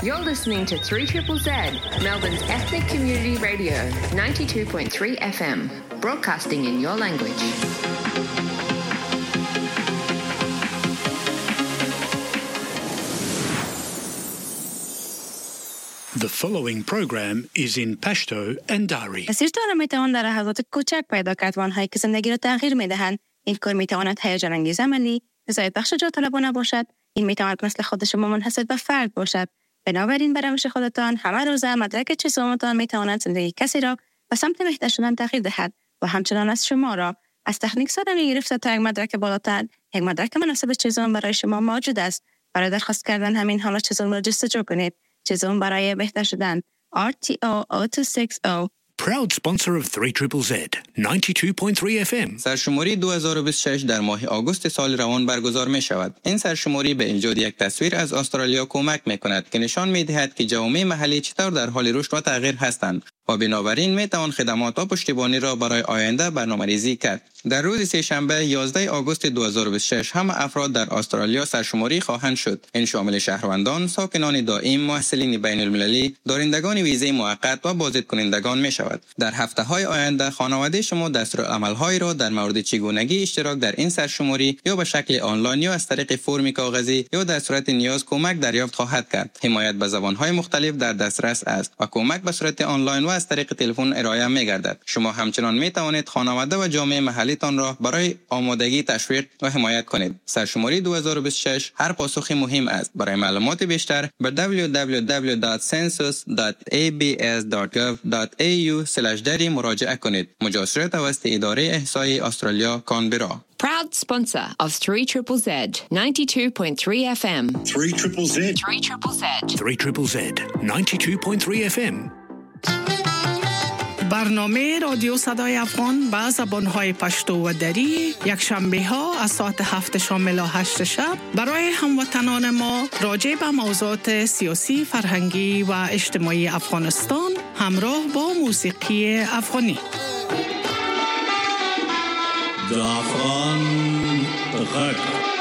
You're listening to 3ZZZ, Melbourne's ethnic community radio, 92.3 FM, broadcasting in your language. The following program is in Pashto and Dari. بسیار میتوان در لحظات کوچک پیدا کرد وانهایی که زندگی را تغییر میدهند. این کار میتواند هیجان انگیز عملی، رضایت بخش جا طلبانه باشد. این میتواند مثل خود شما منحصر به فرد باشد. بنابراین به روش خودتان همه روزه مدرک چیزهایتان میتواند زندگی کسی را به سمت بهتر شدن تغییر دهد و همچنان از شما را از تکنیک ساده گرفته تا یک مدرک بالاتر، یک مدرک مناسب چیزهایتان برای شما موجود است. برای درخواست کردن همین حالا چیزهایتان را جستجو کنید. چیزهایتان برای بهتر شدن RTO 0260. Proud sponsor of 3ZZZ 92.3 FM. سرشماری 2026 در ماه آگوست سال روان برگزار می شود. این سرشماری به ایجاد یک تصویر از استرالیا کمک می کند که نشان می دهد که جوامع محلی چطور در حال رشد و تغییر هستند و بنابراین می توان خدمات و پشتیبانی را برای آینده برنامه‌ریزی کرد. در روز سه‌شنبه 11 آگوست 2026 همه افراد در استرالیا سرشماری خواهند شد. این شامل شهروندان، ساکنان دائم، محصلین بین المللی، دارندگان ویزه موقت و بازدیدکنندگان می شود. در هفته‌های آینده خانواده شما دستورالعمل‌هایی را در مورد چگونگی اشتراک در این سرشماری یا به شکل آنلاین یا از طریق فرم کاغذی یا در صورت نیاز کمک دریافت خواهد کرد. حمایت به زبان‌های مختلف در دسترس است و کمک به صورت آنلاین و از طریق تلفن ارائه می‌گردد. شما همچنان می‌توانید خانواده و جامعه محلیتان را برای آمادگی تشویق و حمایت کنید. سرشماری 2026 هر پاسخی مهم است. برای معلومات بیشتر به www.census.abs.gov.au/dari مراجعه کنید. مجاز توسط اداره احصایی استرالیا کانبرا. Proud sponsor of 3ZZZ 92.3 FM. 3ZZZ 92.3 FM. برنامه رادیو صدای افغان با زبان‌های پشتو و دری یک شنبه ها از ساعت 7 شام الی 8 شب برای هموطنان ما راجع به موضوعات سیاسی، فرهنگی و اجتماعی افغانستان همراه با موسیقی افغانی. د افغان غږ